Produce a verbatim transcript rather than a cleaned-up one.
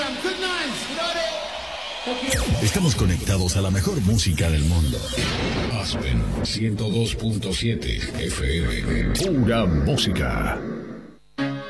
Estamos conectados a la mejor música del mundo. Aspen ciento dos punto siete F M. Pura música.